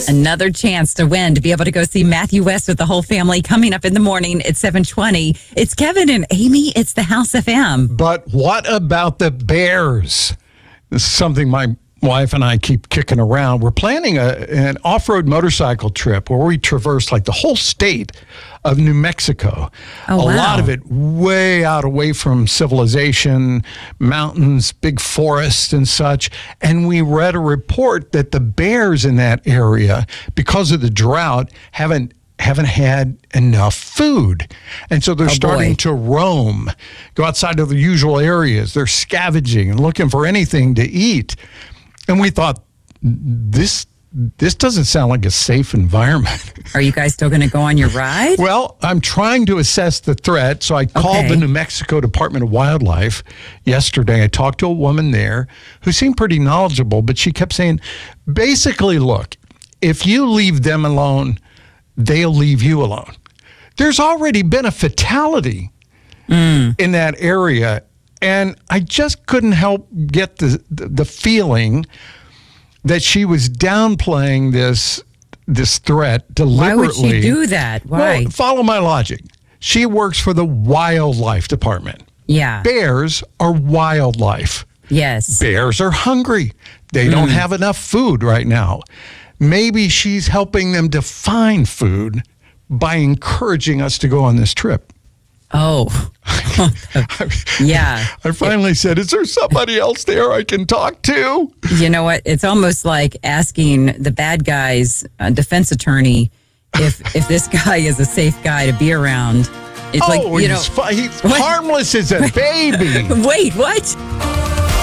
Another chance to win, to be able to go see Matthew West with the whole family coming up in the morning at 7:20. It's Kevin and Amy. It's the House FM. But what about the Bears? This is something my wife and I keep kicking around. We're planning an off-road motorcycle trip where we traverse like the whole state of New Mexico. Oh, a wow. lot of it way out away from civilization, mountains, big forests and such. And we read a report that the bears in that area, because of the drought, haven't had enough food. And so they're starting to roam, go outside of the usual areas. They're scavenging and looking for anything to eat. And we thought, this doesn't sound like a safe environment. Are you guys still going to go on your ride? Well, I'm trying to assess the threat. So I called the New Mexico Department of Wildlife yesterday. I talked to a woman there who seemed pretty knowledgeable, but she kept saying, basically, look, if you leave them alone, they'll leave you alone. There's already been a fatality in that area. And I just couldn't help get the feeling that she was downplaying this threat deliberately. Why would she do that? Why? Well, follow my logic. She works for the wildlife department. Yeah. Bears are wildlife. Yes. Bears are hungry. They don't have enough food right now. Maybe she's helping them to find food by encouraging us to go on this trip. Oh, yeah. I finally said, is there somebody else there I can talk to? You know what? It's almost like asking the bad guy's defense attorney if this guy is a safe guy to be around. It's like, you know, he's harmless as a baby. Wait, what?